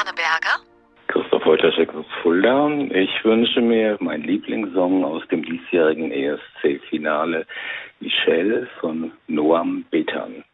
Berger? Christoph Wojtaszek aus Fulda. Ich wünsche mir meinen Lieblingssong aus dem diesjährigen ESC-Finale, Michelle von Noam Betan.